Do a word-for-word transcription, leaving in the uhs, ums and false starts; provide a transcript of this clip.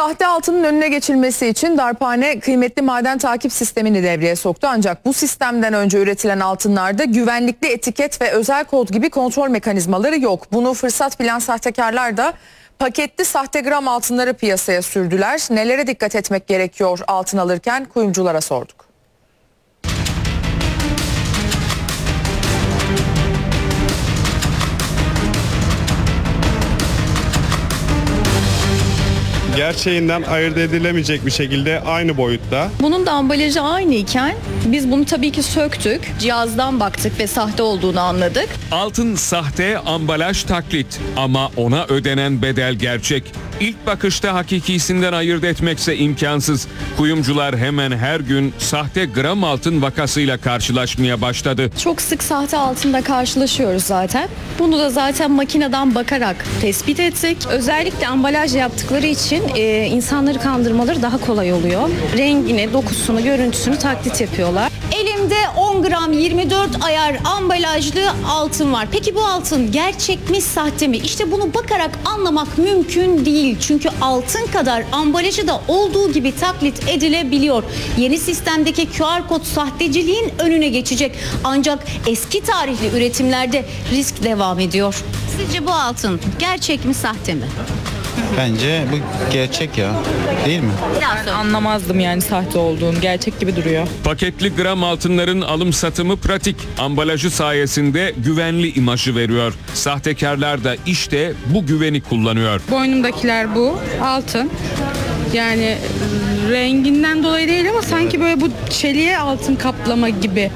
Sahte altının önüne geçilmesi için Darphane kıymetli maden takip sistemini devreye soktu. Ancak bu sistemden önce üretilen altınlarda güvenlikli etiket ve özel kod gibi kontrol mekanizmaları yok. Bunu fırsat bilen sahtekarlar da paketli sahte gram altınları piyasaya sürdüler. Nelere dikkat etmek gerekiyor altın alırken kuyumculara sorduk. Gerçeğinden ayırt edilemeyecek bir şekilde aynı boyutta. Bunun da ambalajı aynı iken biz bunu tabii ki söktük. Cihazdan baktık ve sahte olduğunu anladık. Altın sahte, ambalaj taklit ama ona ödenen bedel gerçek. İlk bakışta hakikisinden ayırt etmekse imkansız. Kuyumcular hemen her gün sahte gram altın vakasıyla karşılaşmaya başladı. Çok sık sahte altında karşılaşıyoruz zaten. Bunu da zaten makineden bakarak tespit ettik. Özellikle ambalaj yaptıkları için e, insanları kandırmaları daha kolay oluyor. Rengini, dokusunu, görüntüsünü taklit yapıyorlar. Elimde on gram yirmi dört ayar ambalajlı altın var. Peki bu altın gerçek mi, sahte mi? İşte bunu bakarak anlamak mümkün değil. Çünkü altın kadar ambalajı da olduğu gibi taklit edilebiliyor. Yeni sistemdeki Q R kod sahteciliğin önüne geçecek. Ancak eski tarihli üretimlerde risk devam ediyor. Sizce bu altın gerçek mi, sahte mi? Bence bu gerçek ya. Değil mi? Ben anlamazdım yani sahte olduğunu. Gerçek gibi duruyor. Paketli gram altınların alım satımı pratik. Ambalajı sayesinde güvenli imajı veriyor. Sahtekarlar da işte bu güveni kullanıyor. Boynumdakiler bu altın. Yani renginden dolayı değil ama sanki böyle bu çeliğe altın kaplama gibi.